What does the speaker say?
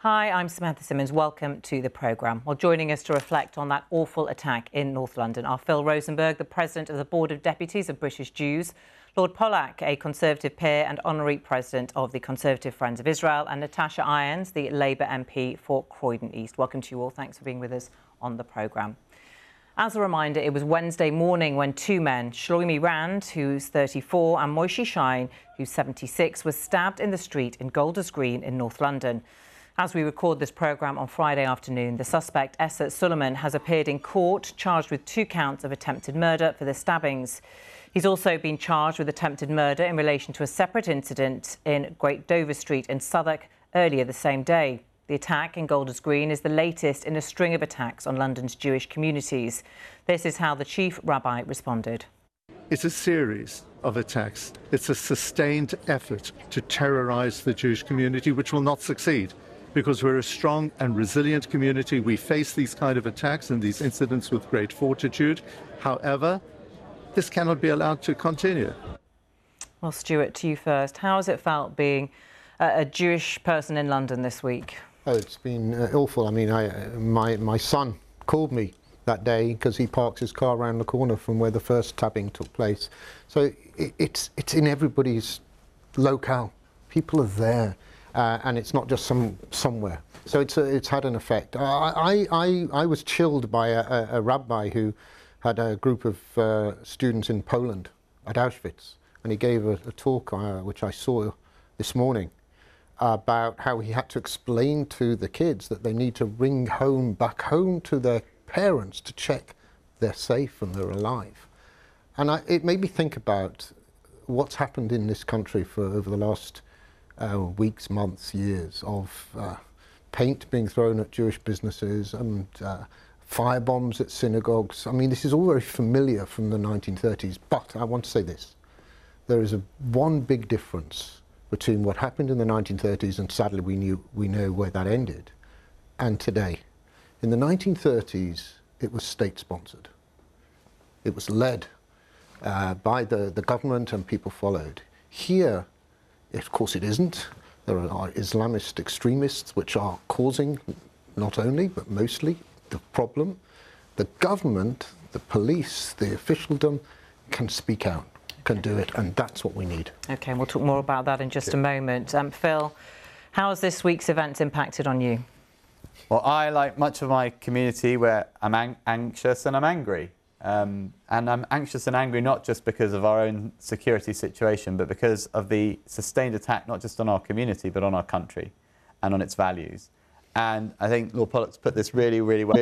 Hi, I'm Samantha Simmons. Welcome to the programme. Well, joining us to reflect on that awful attack in North London are Phil Rosenberg, the President of the Board of Deputies of British Jews, Lord Pollack, a Conservative peer and Honorary President of the Conservative Friends of Israel, and Natasha Irons, the Labour MP for Croydon East. Welcome to you all. Thanks for being with us on the programme. As a reminder, it was Wednesday morning when two men, Shlomi Rand, who's 34, and Moishi Shine, who's 76, was stabbed in the street in Golders Green in North London. As we record this programme on Friday afternoon, the suspect, Essa Suleiman, has appeared in court, charged with 2 counts of attempted murder for the stabbings. He's also been charged with attempted murder in relation to a separate incident in Great Dover Street in Southwark earlier the same day. The attack in Golders Green is the latest in a string of attacks on London's Jewish communities. This is how the chief rabbi responded. It's a series of attacks. It's a sustained effort to terrorise the Jewish community, which will not succeed. Because we're a strong and resilient community, we face these kind of attacks and these incidents with great fortitude. However, this cannot be allowed to continue. Well, Stuart, to you first. How has it felt being a Jewish person in London this week? Oh, it's been awful. I mean, my son called me that day because he parks his car around the corner from where the first stabbing took place. So it's in everybody's locale. People are there. And it's not just somewhere. So it's had an effect. I was chilled by a rabbi who had a group of students in Poland at Auschwitz, and he gave a talk, which I saw this morning, about how he had to explain to the kids that they need to ring back home to their parents to check they're safe and they're alive. And it made me think about what's happened in this country for over the last weeks, months, years of paint being thrown at Jewish businesses and firebombs at synagogues. I mean, this is all very familiar from the 1930s, but I want to say this. There is one big difference between what happened in the 1930s, and sadly we know where that ended, and today. In the 1930s, it was state-sponsored. It was led by the government, and people followed. Here, of course it isn't. There are Islamist extremists which are causing, not only, but mostly, the problem. The government, the police, the officialdom can speak out, can do it, and that's what we need. OK, and we'll talk more about that in just a moment. Phil, how has this week's events impacted on you? Well, I, like much of my community, where I'm anxious and I'm angry. And I'm anxious and angry not just because of our own security situation, but because of the sustained attack, not just on our community, but on our country and on its values. And I think Lord Pollack's put this really, really well.